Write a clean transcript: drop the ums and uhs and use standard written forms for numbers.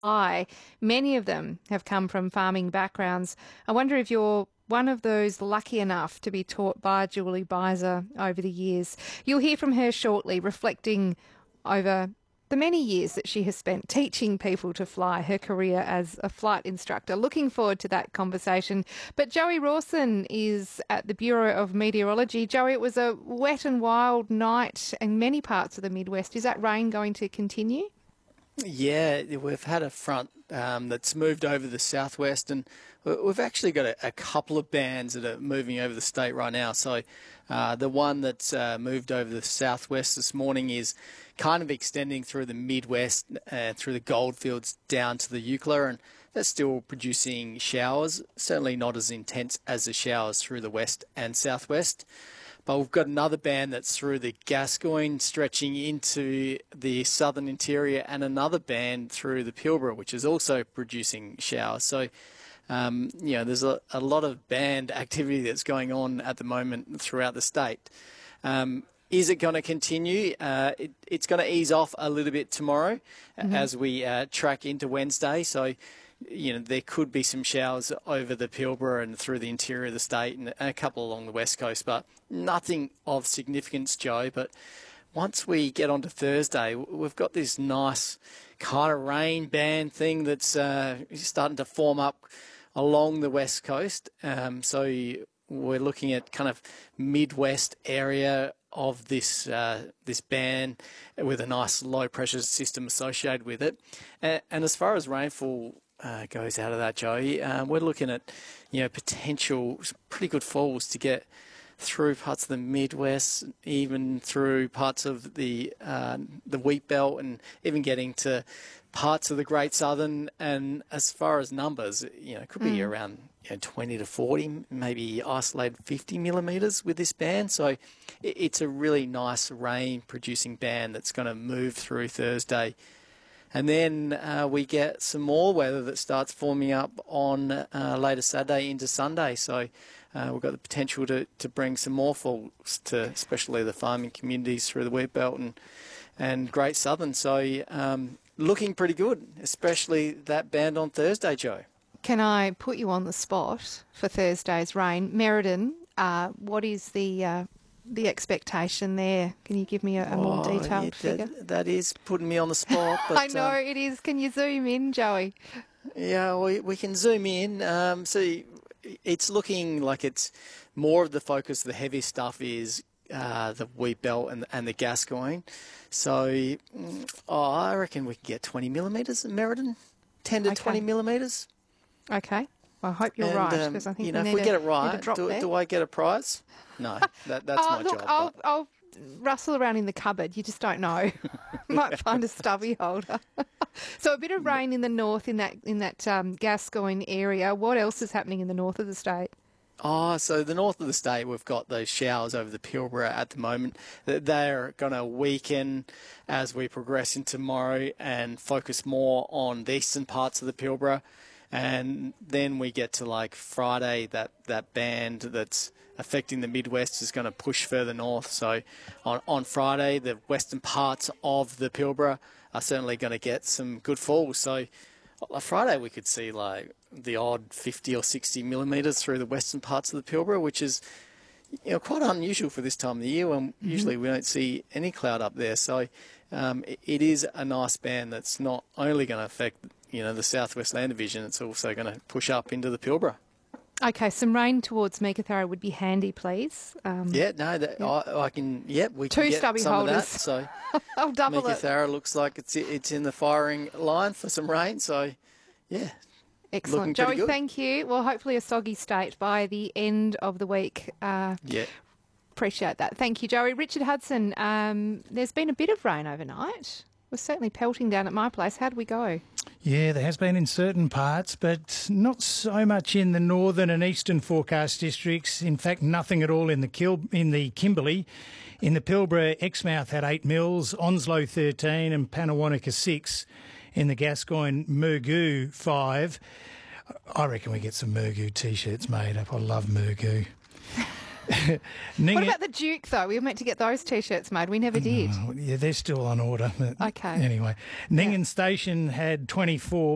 Many of them have come from farming backgrounds. I wonder if you're one of those lucky enough to be taught by Julie Beiser over the years. You'll hear from her shortly, reflecting over the many years that she has spent teaching people to fly, her career as a flight instructor. Looking forward to that conversation. But Joey Rawson is at the Bureau of Meteorology. Joey, it was a wet and wild night in many parts of the Midwest. Is that rain going to continue? Yeah, we've had a front that's moved over the southwest, and we've actually got a couple of bands that are moving over the state right now. So the one that's moved over the southwest this morning is kind of extending through the Midwest, through the Goldfields down to the Eucla, and that's still producing showers, certainly not as intense as the showers through the west and southwest. But we've got another band that's through the Gascoyne, stretching into the southern interior, and another band through the Pilbara, which is also producing showers. So, there's a lot of band activity that's going on at the moment throughout the state. Is it going to continue? It's going to ease off a little bit tomorrow as we track into Wednesday. So, there could be some showers over the Pilbara and through the interior of the state, and a couple along the west coast, but nothing of significance, Joe. But once we get on to Thursday, we've got this nice kind of rain band thing that's starting to form up along the west coast. So we're looking at kind of Midwest area of this band with a nice low pressure system associated with it. And as far as rainfall goes out of that, Joey, we're looking at potential pretty good falls to get through parts of the Midwest, even through parts of the wheat belt, and even getting to parts of the Great Southern. And as far as numbers, it could be around 20 to 40, maybe isolated 50 millimetres with this band. So it's a really nice rain-producing band that's going to move through Thursday. And then we get some more weather that starts forming up on later Saturday into Sunday. So we've got the potential to bring some more falls to especially the farming communities through the wheat belt and Great Southern. So looking pretty good, especially that band on Thursday, Joe. Can I put you on the spot for Thursday's rain? Merredin, what is the expectation there? Can you give me a more detailed figure? That is putting me on the spot. But, I know it is. Can you zoom in, Joey? Yeah, we can zoom in. So it's looking like it's more of the focus. The heavy stuff is the wheat belt and the Gascoyne. So I reckon we can get 20 millimetres in Merredin, 10 to 20 millimetres. Okay. Well, I hope you're right, because I think if we get it right, do I get a prize? No, that's my job. I'll rustle around in the cupboard. You just don't know. Might find a stubby holder. So a bit of rain in the north in that Gascoyne area. What else is happening in the north of the state? So the north of the state, we've got those showers over the Pilbara at the moment. They're going to weaken as we progress into tomorrow and focus more on the eastern parts of the Pilbara. And then we get to like Friday, that band that's affecting the Midwest is going to push further north. So on Friday, the western parts of the Pilbara are certainly going to get some good falls. So on Friday, we could see like the odd 50 or 60 millimetres through the western parts of the Pilbara, which is quite unusual for this time of the year when usually we don't see any cloud up there. So it is a nice band that's not only going to affect the Southwest Land Division, it's also going to push up into the Pilbara. Okay, some rain towards Meekatharra would be handy, please. I can. Yep, we Two can get stubby some holders. of that. So I'll double it. Meekatharra looks like it's in the firing line for some rain. So, yeah. Excellent. Joey, thank you. Well, hopefully a soggy state by the end of the week. Appreciate that. Thank you, Joey. Richard Hudson, there's been a bit of rain overnight. It was certainly pelting down at my place. How did we go? Yeah, there has been in certain parts, but not so much in the northern and eastern forecast districts. In fact, nothing at all in the Kimberley. In the Pilbara, Exmouth had 8 mils, Onslow 13 and Pannawonica 6. In the Gascoyne, Murgoo 5. I reckon we get some Murgoo T-shirts made up. I love Murgoo. What about the Duke, though? We were meant to get those T-shirts made. We never did. Yeah, they're still on order. Okay. Anyway, Nyngan Station had 24.